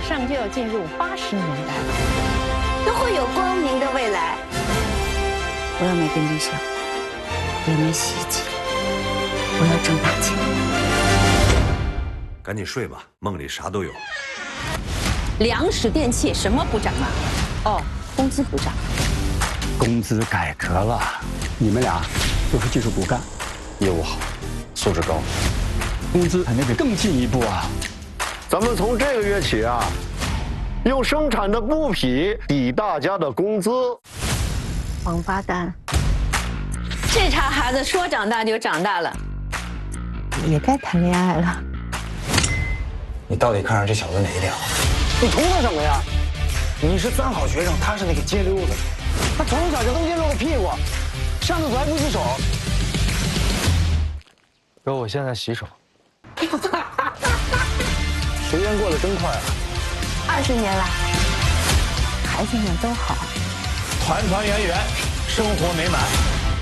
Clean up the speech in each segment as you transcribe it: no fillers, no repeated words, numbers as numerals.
上就要进入80年代了， 都会有光明的未来。我要买电冰箱，我要买洗衣机，我要挣大钱。 赶紧睡吧，梦里啥都有。 粮食电器什么不涨啊？哦，工资不涨。 工资改革了，你们俩都是技术骨干，业务好，素质高，工资肯定得更进一步啊。 咱们从这个月起啊，用生产的布匹抵大家的工资。 王八蛋！ 这茬孩子说长大就长大了， 也该谈恋爱了。 你到底看上这小子哪一点了？ 你图他什么呀？你是三好学生，他是那个街溜子，他从小就东街露个屁股，上厕所还不洗手。哥，我现在洗手。时间过得真快啊 20年了，孩子们都好， 团团圆圆，生活美满。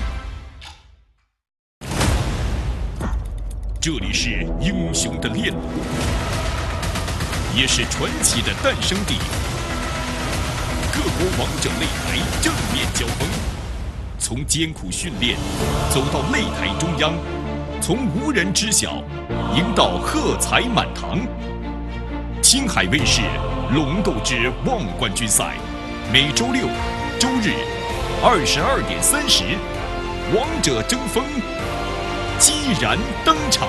这里是英雄的炼路，也是传奇的诞生地。各国王者擂台正面交锋，从艰苦训练走到擂台中央，从无人知晓赢到喝彩满堂。青海卫视《龙斗之望冠军赛》，每周六、周日22点30，王者争锋激然登场。